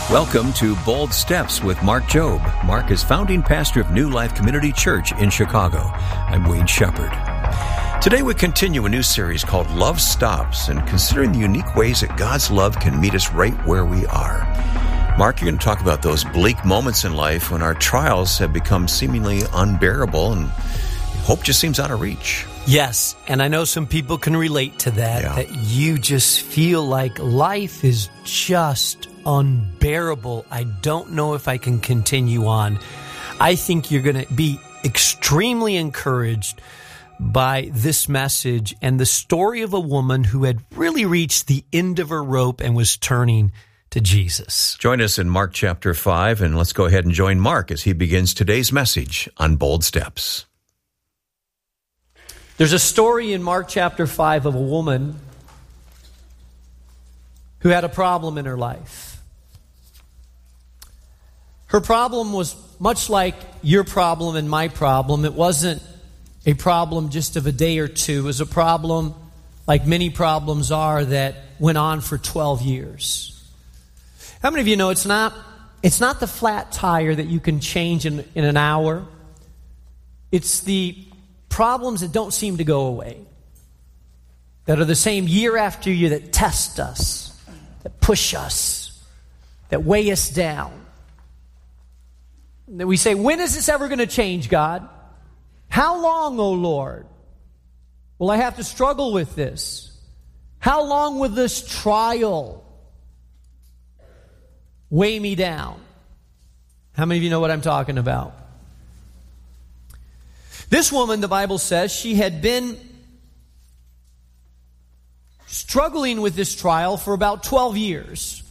Welcome to Bold Steps with Mark Jobe. Mark is founding pastor of New Life Community Church in Chicago. I'm Wayne Shepherd. Today we continue a new series called Love Stops and considering the unique ways that God's love can meet us right where we are. Mark, you're going to talk about those bleak moments in life when our trials have become seemingly unbearable and hope just seems out of reach. Yes, and I know some people can relate to that, that you just feel like life is just unbearable. I don't know if I can continue on. I think you're going to be extremely encouraged by this message and the story of a woman who had really reached the end of her rope and was turning to Jesus. Join us in Mark chapter 5, and let's go ahead and join Mark as he begins today's message on Bold Steps. There's a story in Mark chapter 5 of a woman who had a problem in her life. Her problem was much like your problem and my problem. It wasn't a problem just of a day or two. It was a problem, like many problems are, that went on for 12 years. How many of you know it's not the flat tire that you can change in an hour? It's the problems that don't seem to go away, that are the same year after year, that test us, that push us, that weigh us down. That we say, when is this ever going to change, God? How long, O Lord, will I have to struggle with this? How long will this trial weigh me down? How many of you know what I'm talking about? This woman, the Bible says, she had been struggling with this trial for about 12 years.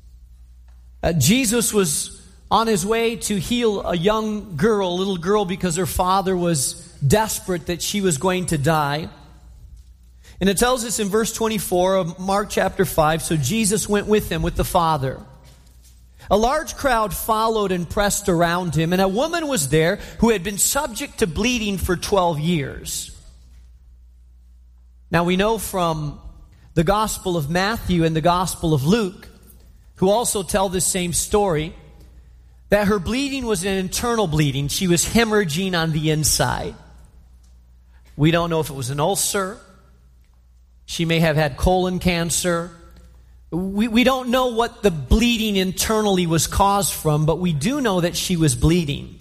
Jesus was on his way to heal a young girl, a little girl, because her father was desperate that she was going to die. And it tells us in verse 24 of Mark chapter 5, so Jesus went with him, with the father. A large crowd followed and pressed around him, and a woman was there who had been subject to bleeding for 12 years. Now we know from the Gospel of Matthew and the Gospel of Luke, who also tell this same story, that her bleeding was an internal bleeding. She was hemorrhaging on the inside. We don't know if it was an ulcer. She may have had colon cancer. We don't know what the bleeding internally was caused from, but we do know that she was bleeding.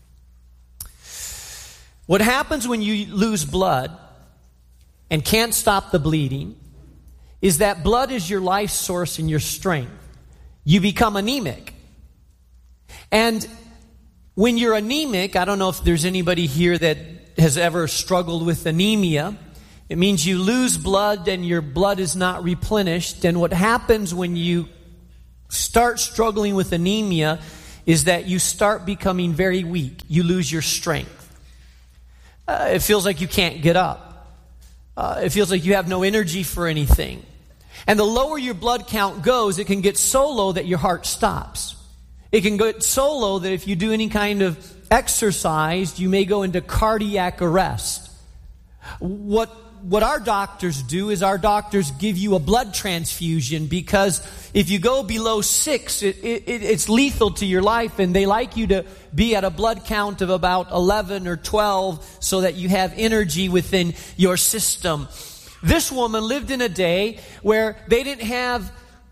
What happens when you lose blood and can't stop the bleeding is that blood is your life source and your strength. You become anemic. And when you're anemic, I don't know if there's anybody here that has ever struggled with anemia. It means you lose blood and your blood is not replenished. And what happens when you start struggling with anemia is that you start becoming very weak. You lose your strength. It feels like you can't get up. It feels like you have no energy for anything. And the lower your blood count goes, it can get so low that your heart stops. It can get so low that if you do any kind of exercise, you may go into cardiac arrest. What our doctors do is our doctors give you a blood transfusion, because if you go below 6, it's lethal to your life, and they like you to be at a blood count of about 11 or 12 so that you have energy within your system. This woman lived in a day where they didn't have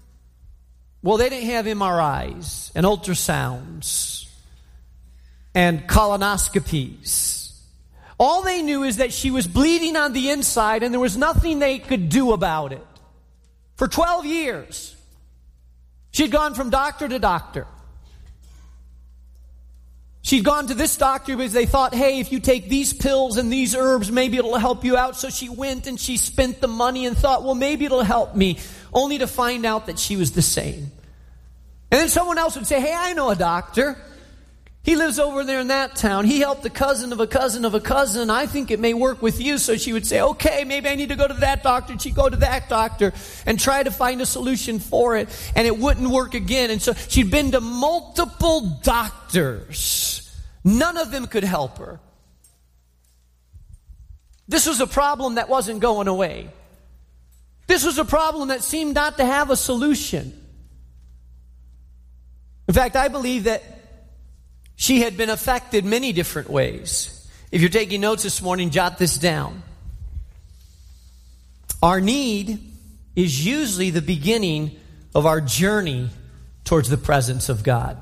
MRIs and ultrasounds and colonoscopies. All they knew is that she was bleeding on the inside and there was nothing they could do about it. For 12 years, she'd gone from doctor to doctor. She'd gone to this doctor because they thought, hey, if you take these pills and these herbs, maybe it'll help you out. So she went and she spent the money and thought, well, maybe it'll help me, only to find out that she was the same. And then someone else would say, hey, I know a doctor. He lives over there in that town. He helped the cousin of a cousin of a cousin. I think it may work with you. So she would say, okay, maybe I need to go to that doctor. And she'd go to that doctor and try to find a solution for it. And it wouldn't work again. And so she'd been to multiple doctors. None of them could help her. This was a problem that wasn't going away. This was a problem that seemed not to have a solution. In fact, I believe that she had been affected many different ways. If you're taking notes this morning, jot this down. Our need is usually the beginning of our journey towards the presence of God.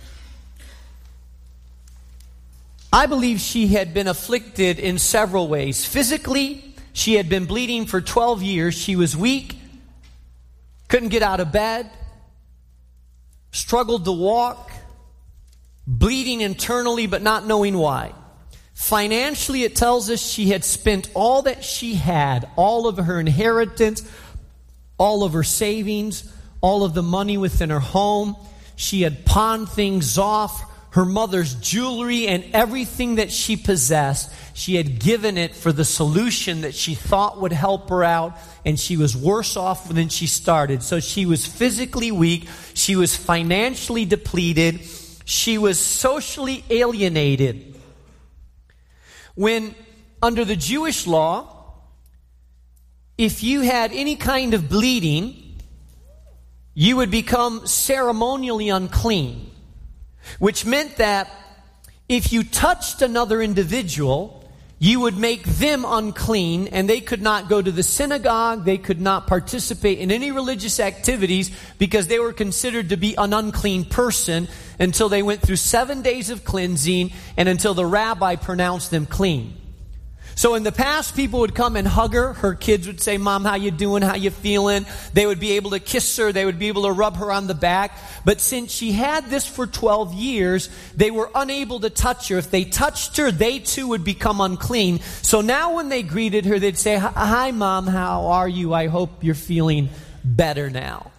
I believe she had been afflicted in several ways. Physically, she had been bleeding for 12 years. She was weak, couldn't get out of bed, struggled to walk, bleeding internally but not knowing why. Financially, it tells us she had spent all that she had, all of her inheritance, all of her savings, all of the money within her home. She had pawned things off, her mother's jewelry and everything that she possessed. She had given it for the solution that she thought would help her out, and she was worse off than she started. So she was physically weak, she was financially depleted, she was socially alienated. When, under the Jewish law, if you had any kind of bleeding, you would become ceremonially unclean, which meant that if you touched another individual, you would make them unclean, and they could not go to the synagogue, they could not participate in any religious activities because they were considered to be an unclean person until they went through 7 days of cleansing and until the rabbi pronounced them clean. So in the past, people would come and hug her. Her kids would say, "Mom, how you doing? How you feeling?" They would be able to kiss her. They would be able to rub her on the back. But since she had this for 12 years, they were unable to touch her. If they touched her, they too would become unclean. So now when they greeted her, they'd say, "Hi, Mom, how are you? I hope you're feeling better now."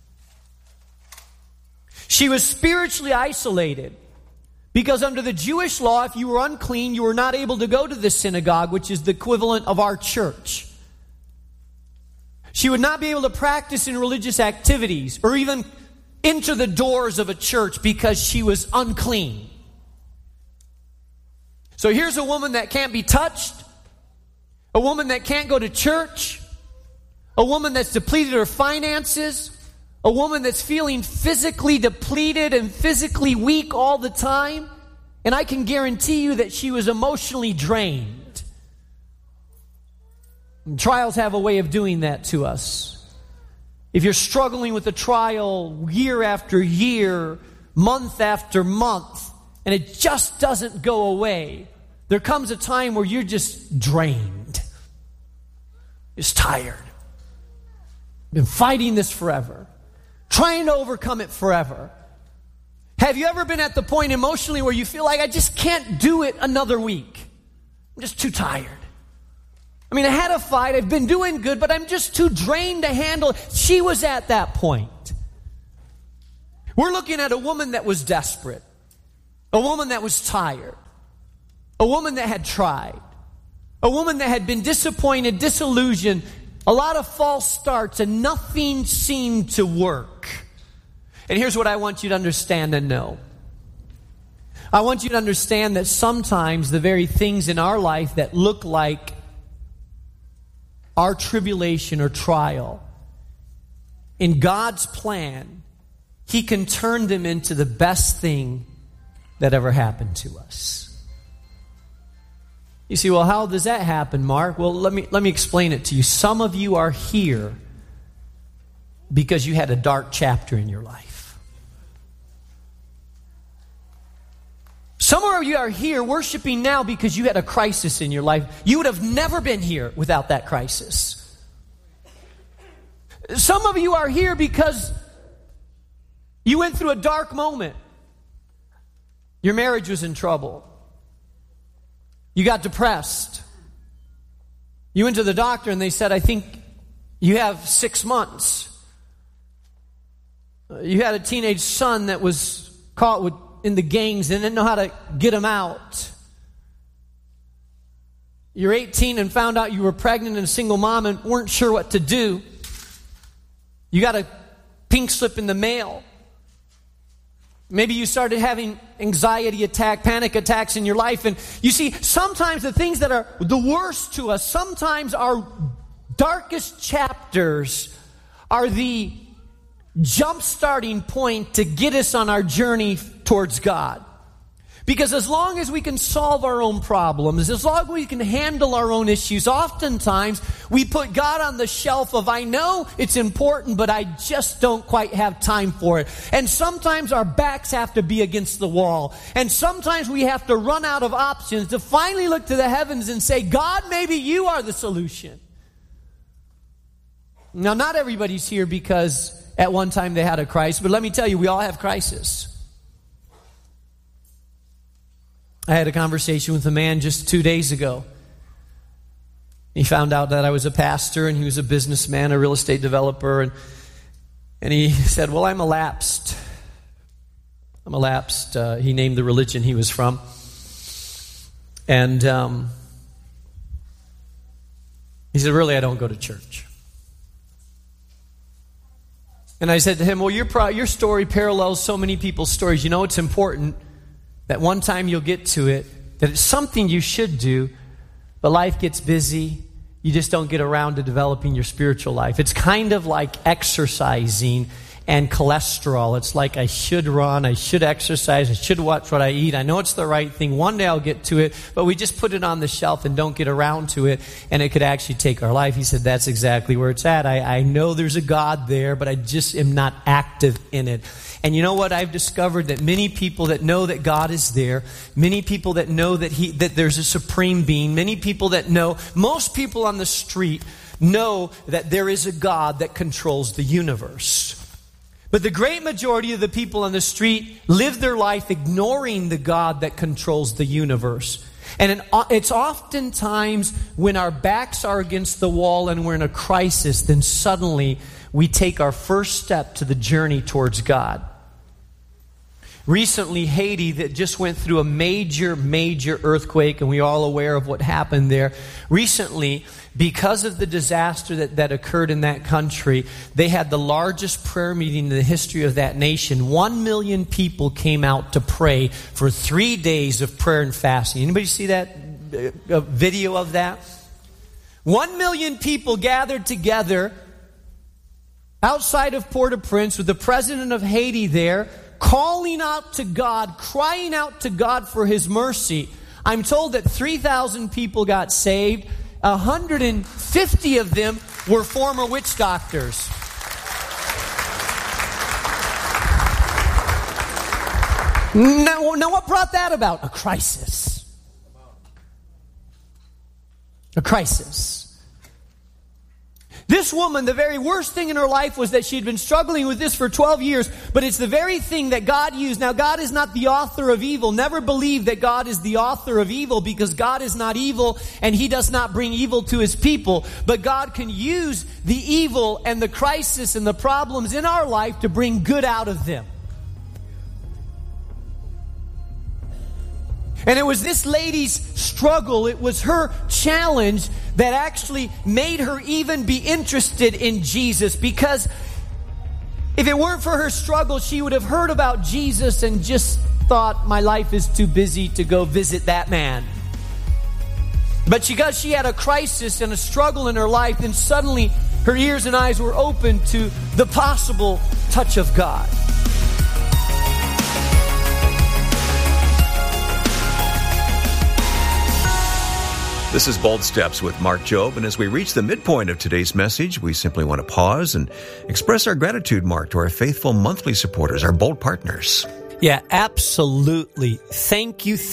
She was spiritually isolated. Because under the Jewish law, if you were unclean, you were not able to go to the synagogue, which is the equivalent of our church. She would not be able to practice in religious activities or even enter the doors of a church because she was unclean. So here's a woman that can't be touched, a woman that can't go to church, a woman that's depleted her finances, a woman that's feeling physically depleted and physically weak all the time. And I can guarantee you that she was emotionally drained. And trials have a way of doing that to us. If you're struggling with a trial year after year, month after month, and it just doesn't go away, there comes a time where you're just drained. Just tired. Been fighting this forever. Trying to overcome it forever. Have you ever been at the point emotionally where you feel like, I just can't do it another week? I'm just too tired. I mean, I had a fight, I've been doing good, but I'm just too drained to handle it. She was at that point. We're looking at a woman that was desperate. A woman that was tired. A woman that had tried. A woman that had been disappointed, disillusioned, a lot of false starts, and nothing seemed to work. And here's what I want you to understand and know. I want you to understand that sometimes the very things in our life that look like our tribulation or trial, in God's plan, He can turn them into the best thing that ever happened to us. You see, well, how does that happen, Mark? Well, let me explain it to you. Some of you are here because you had a dark chapter in your life. Some of you are here worshiping now because you had a crisis in your life. You would have never been here without that crisis. Some of you are here because you went through a dark moment. Your marriage was in trouble. You got depressed. You went to the doctor and they said, I think you have 6 months. You had a teenage son that was caught in the gangs and didn't know how to get him out. You're 18 and found out you were pregnant and a single mom and weren't sure what to do. You got a pink slip in the mail. Maybe you started having anxiety attack, panic attacks in your life. And you see, sometimes the things that are the worst to us, sometimes our darkest chapters are the jump-starting point to get us on our journey towards God. Because as long as we can solve our own problems, as long as we can handle our own issues, oftentimes we put God on the shelf of, I know it's important, but I just don't quite have time for it. And sometimes our backs have to be against the wall. And sometimes we have to run out of options to finally look to the heavens and say, God, maybe you are the solution. Now, not everybody's here because at one time they had a crisis, but let me tell you, we all have crisis. I had a conversation with a man just 2 days ago. He found out that I was a pastor and he was a businessman, a real estate developer, and he said, well, I'm a lapsed. He named the religion he was from. And he said, really, I don't go to church. And I said to him, well, your story parallels so many people's stories. You know, it's important that one time you'll get to it, that it's something you should do, but life gets busy. You just don't get around to developing your spiritual life. It's kind of like exercising and cholesterol. It's like I should run, I should exercise, I should watch what I eat. I know it's the right thing. One day I'll get to it, but we just put it on the shelf and don't get around to it, and it could actually take our life. He said, that's exactly where it's at. I know there's a God there, but I just am not active in it. And you know what? I've discovered that many people that know that God is there, many people that know that there's a supreme being, many people that know, most people on the street know that there is a God that controls the universe. But the great majority of the people on the street live their life ignoring the God that controls the universe. And it's oftentimes when our backs are against the wall and we're in a crisis, then suddenly we take our first step to the journey towards God. Recently, Haiti, that just went through a major earthquake, and we're all aware of what happened there. Recently, because of the disaster that occurred in that country, they had the largest prayer meeting in the history of that nation. 1 million people came out to pray for 3 days of prayer and fasting. Anybody see that video of that? 1 million people gathered together outside of Port-au-Prince with the president of Haiti there, calling out to God, crying out to God for His mercy. I'm told that 3,000 people got saved. 150 of them were former witch doctors. Now what brought that about? A crisis. A crisis. This woman, the very worst thing in her life was that she had been struggling with this for 12 years, but it's the very thing that God used. Now, God is not the author of evil. Never believe that God is the author of evil, because God is not evil and He does not bring evil to His people. But God can use the evil and the crisis and the problems in our life to bring good out of them. And it was this lady's struggle, it was her challenge that actually made her even be interested in Jesus. Because if it weren't for her struggle, she would have heard about Jesus and just thought, my life is too busy to go visit that man. But because she had a crisis and a struggle in her life, then suddenly her ears and eyes were open to the possible touch of God. This is Bold Steps with Mark Jobe, and as we reach the midpoint of today's message, we simply want to pause and express our gratitude, Mark, to our faithful monthly supporters, our Bold partners. Yeah, absolutely. Thank you,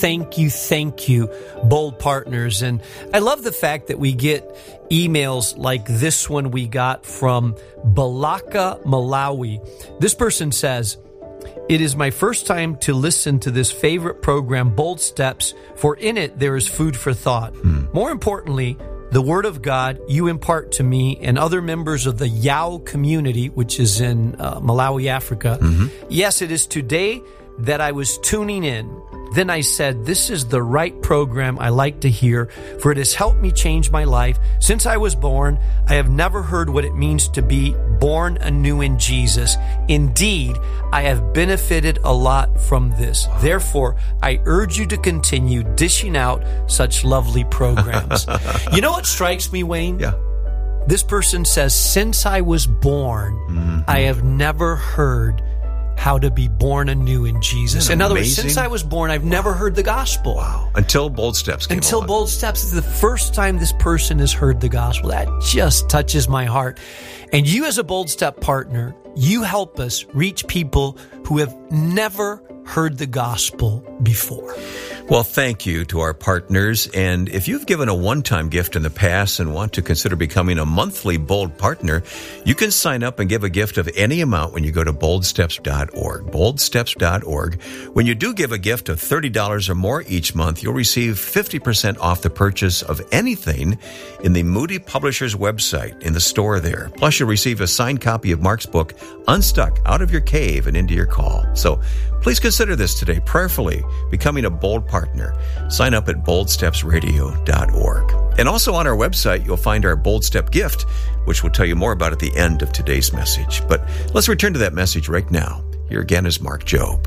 Bold partners. And I love the fact that we get emails like this one we got from Balaka, Malawi. This person says, it is my first time to listen to this favorite program, Bold Steps, for in it there is food for thought. More importantly, the Word of God you impart to me and other members of the Yao community, which is in Malawi, Africa. Yes, it is today that I was tuning in. Then I said, this is the right program I like to hear, for it has helped me change my life. Since I was born, I have never heard what it means to be born anew in Jesus. Indeed, I have benefited a lot from this. Therefore, I urge you to continue dishing out such lovely programs. You know what strikes me, Wayne? Yeah. This person says, since I was born, I have never heard how to be born anew in Jesus. In other words, since I was born, I've never heard the gospel. Wow. Until Bold Steps came along. Bold Steps is the first time this person has heard the gospel. That just touches my heart. And you as a Bold Step partner, you help us reach people who have never heard the gospel before. Well, thank you to our partners. And if you've given a one-time gift in the past and want to consider becoming a monthly Bold partner, you can sign up and give a gift of any amount when you go to boldsteps.org. Boldsteps.org. When you do give a gift of $30 or more each month, you'll receive 50% off the purchase of anything in the Moody Publishers website, in the store there. Plus, you'll receive a signed copy of Mark's book, Unstuck, Out of Your Cave and Into Your Call. So please consider this today, prayerfully becoming a Bold partner. Sign up at boldstepsradio.org. And also on our website, you'll find our Bold Step gift, which we'll tell you more about at the end of today's message. But let's return to that message right now. Here again is Mark Jobe.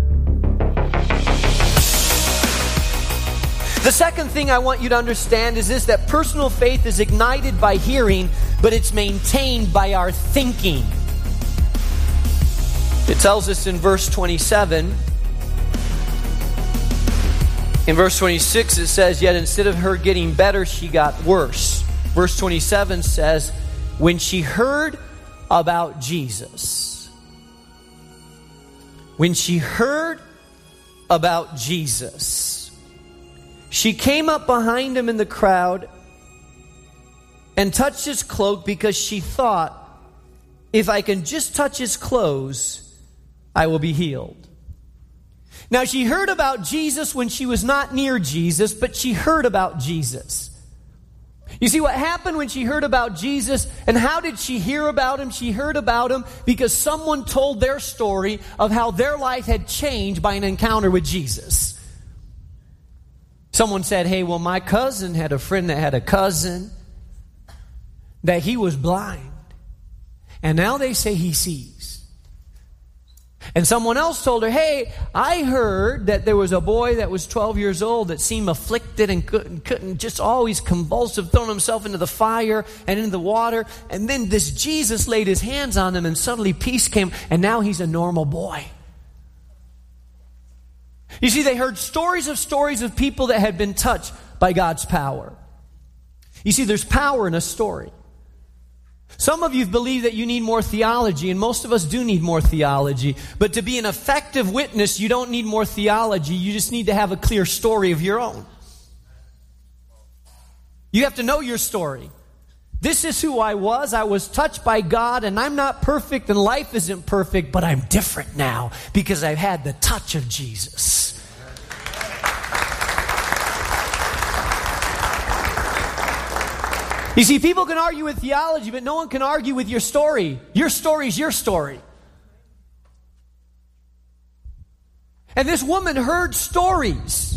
The second thing I want you to understand is this, that personal faith is ignited by hearing, but it's maintained by our thinking. It tells us in verse 27. In verse 26 it says, yet instead of her getting better, she got worse. Verse 27 says, when she heard about Jesus. When she heard about Jesus, she came up behind him in the crowd and touched his cloak because she thought, if I can just touch his clothes, I will be healed. Now, she heard about Jesus when she was not near Jesus, but she heard about Jesus. You see what happened when she heard about Jesus, and how did she hear about him? She heard about him because someone told their story of how their life had changed by an encounter with Jesus. Someone said, hey, well, my cousin had a friend that had a cousin that he was blind, and now they say he sees. And someone else told her, hey, I heard that there was a boy that was 12 years old that seemed afflicted and couldn't just always convulsive, throwing himself into the fire and into the water. And then this Jesus laid his hands on him and suddenly peace came, and now he's a normal boy. You see, they heard stories of people that had been touched by God's power. You see, there's power in a story. Some of you believe that you need more theology, and most of us do need more theology. But to be an effective witness, you don't need more theology. You just need to have a clear story of your own. You have to know your story. This is who I was. I was touched by God, and I'm not perfect, and life isn't perfect, but I'm different now because I've had the touch of Jesus. You see, people can argue with theology, but no one can argue with your story. Your story is your story. And this woman heard stories.